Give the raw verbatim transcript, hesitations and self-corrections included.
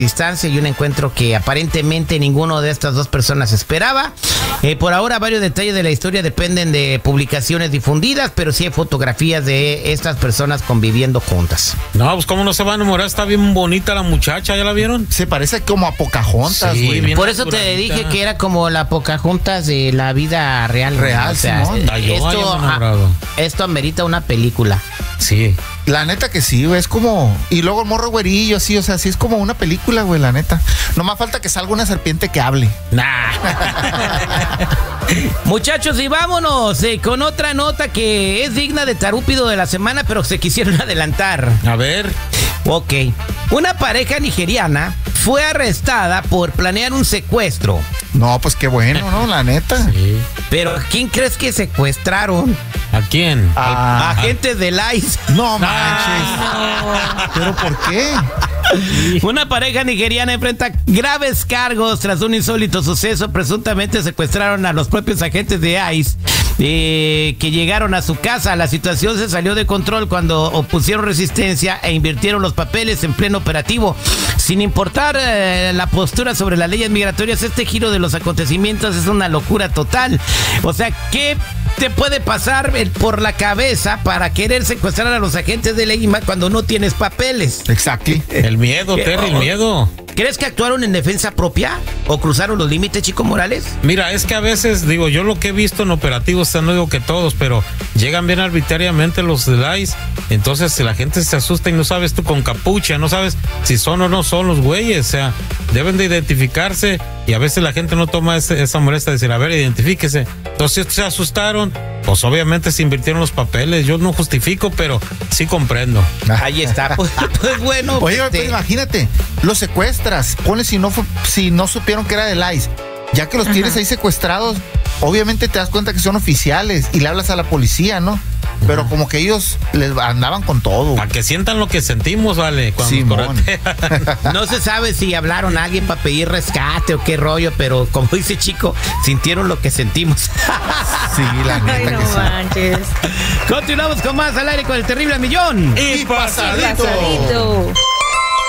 distancia y un encuentro que aparentemente ninguno de estas dos personas esperaba. Eh, por ahora varios detalles de la historia dependen de publicaciones difundidas, pero sí hay fotografías de estas personas conviviendo juntas. No, pues cómo no se va a enamorar, está bien bonita la muchacha, ¿ya la vieron? Se parece como a Pocahontas, Sí, güey. bien Por eso te naturadita. dije que era como la Pocahontas de la vida real. Real, o sea, Simón. eh, Ay, yo esto, vaya enamorado. esto amerita una película. Sí. La neta que sí, güey, es como... Y luego el morro güerillo, así, o sea, sí es como una película, güey, la neta. No más falta que salga una serpiente que hable. Nah. Muchachos, y vámonos eh, con otra nota que es digna de tarúpido de la semana, pero se quisieron adelantar. A ver. Ok. Una pareja nigeriana fue arrestada por planear un secuestro. No, pues qué bueno, ¿no? La neta. Sí. Pero ¿a quién crees que secuestraron? ¿A quién? Ah, Agentes del ICE. no manches. ¿Pero por qué? Una pareja nigeriana enfrenta graves cargos tras un insólito suceso. Presuntamente secuestraron a los propios agentes de ICE eh, que llegaron a su casa. La situación se salió de control cuando opusieron resistencia e invirtieron los papeles en pleno operativo. Sin importar eh, la postura sobre las leyes migratorias, este giro de los acontecimientos es una locura total. O sea, ¿qué te puede pasar por la cabeza para querer secuestrar a los agentes de ley cuando no tienes papeles? Exacto. El miedo, ¿Qué? Terry, el miedo. ¿Crees que actuaron en defensa propia o cruzaron los límites, Chico Morales? Mira, es que a veces, digo, yo lo que he visto en operativos, o sea, no digo que todos, pero llegan bien arbitrariamente los del ICE, entonces la gente se asusta y no sabes tú con capucha, no sabes si son o no son los güeyes, o sea, deben de identificarse y a veces la gente no toma ese, esa molestia de decir, a ver, identifíquese. Entonces se asustaron, pues obviamente se invirtieron los papeles, yo no justifico, pero sí comprendo. Ahí está. Pues, pues bueno. Oye, este, pues imagínate, los secuestras, ponle si no fue, si no supieron que era del ICE, ya que los Ajá. tienes ahí secuestrados, obviamente te das cuenta que son oficiales y le hablas a la policía, ¿no? Pero como que ellos les andaban con todo. Para que sientan lo que sentimos, vale, cuando Simón. nos corretean. no se sabe si hablaron a alguien para pedir rescate o qué rollo, pero como dice Chico, sintieron lo que sentimos. Sí, la neta Ay, no que sí. manches. Continuamos con más al aire con el terrible millón. Y pasadito. Pasadito.